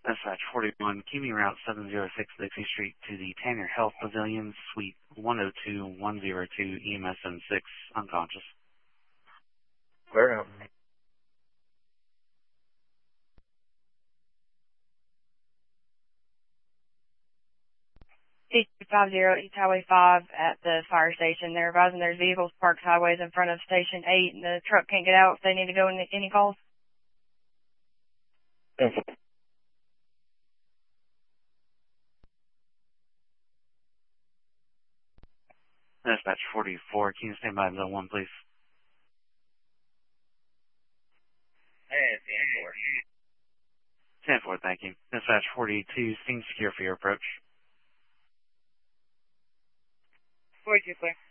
Dispatch 41, keeping route 706 Dixie Street to the Tanner Health Pavilion, Suite 102, 102, EMS M6, unconscious. Clear out. T250 East Highway 5 at the fire station. They're advising there's vehicles parked sideways in front of Station 8 and the truck can't get out if they need to go in any calls. Dispatch 44, can you stand by zone 1, please? Stand for, thank you. Dispatch 42, scene secure for your approach. 42 clear.